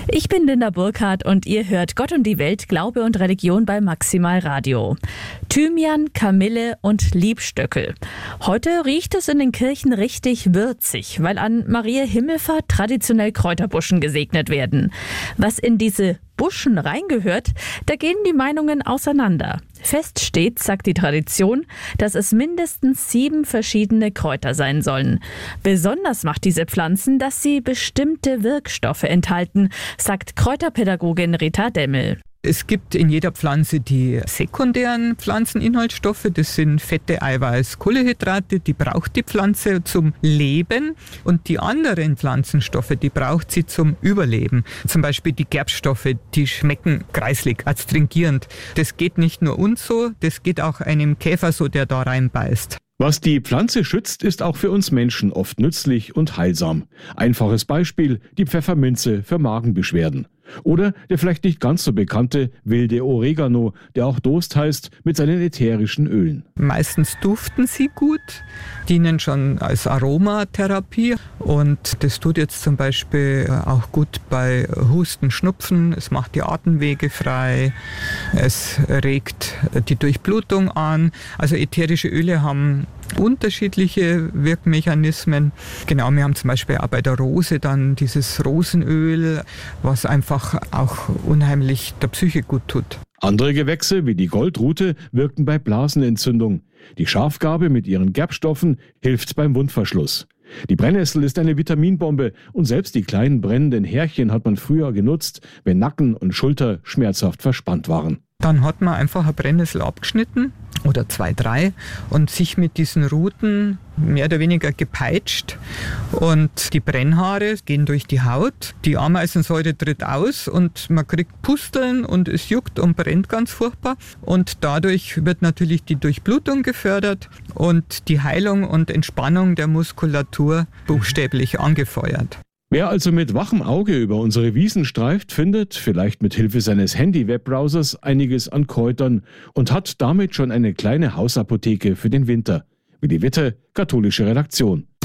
Ich bin Linda Burkhardt und ihr hört Gott und die Welt, Glaube und Religion bei Maximal Radio. Thymian, Kamille und Liebstöckel. Heute riecht es in den Kirchen richtig würzig, weil an Maria Himmelfahrt traditionell Kräuterbuschen gesegnet werden. Was in diese Buschen reingehört, da gehen die Meinungen auseinander. Fest steht, sagt die Tradition, dass es mindestens 7 verschiedene Kräuter sein sollen. Besonders macht diese Pflanzen, dass sie bestimmte Wirkstoffe enthalten, sagt Kräuterpädagogin Rita Demmel. Es gibt in jeder Pflanze die sekundären Pflanzeninhaltsstoffe, das sind Fette, Eiweiß, Kohlenhydrate, die braucht die Pflanze zum Leben und die anderen Pflanzenstoffe, die braucht sie zum Überleben. Zum Beispiel die Gerbstoffe, die schmecken kreislig, astringierend. Das geht nicht nur uns so, das geht auch einem Käfer so, der da reinbeißt. Was die Pflanze schützt, ist auch für uns Menschen oft nützlich und heilsam. Einfaches Beispiel, die Pfefferminze für Magenbeschwerden. Oder der vielleicht nicht ganz so bekannte wilde Oregano, der auch Dost heißt, mit seinen ätherischen Ölen. Meistens duften sie gut, dienen schon als Aromatherapie und das tut jetzt zum Beispiel auch gut bei Husten, Schnupfen, es macht die Atemwege frei, es regt die Durchblutung an. Also ätherische Öle haben unterschiedliche Wirkmechanismen. Genau, wir haben zum Beispiel auch bei der Rose dann dieses Rosenöl, was einfach auch unheimlich der Psyche gut tut. Andere Gewächse wie die Goldrute wirken bei Blasenentzündung. Die Schafgarbe mit ihren Gerbstoffen hilft beim Wundverschluss. Die Brennnessel ist eine Vitaminbombe und selbst die kleinen brennenden Härchen hat man früher genutzt, wenn Nacken und Schulter schmerzhaft verspannt waren. Dann hat man einfach eine Brennnessel abgeschnitten oder 2, 3 und sich mit diesen Ruten mehr oder weniger gepeitscht und die Brennhaare gehen durch die Haut, die Ameisensäure tritt aus und man kriegt Pusteln und es juckt und brennt ganz furchtbar und dadurch wird natürlich die Durchblutung gefördert und die Heilung und Entspannung der Muskulatur buchstäblich angefeuert. Wer also mit wachem Auge über unsere Wiesen streift, findet, vielleicht mit Hilfe seines Handy-Webbrowsers, einiges an Kräutern und hat damit schon eine kleine Hausapotheke für den Winter, wie die Witte katholische Redaktion.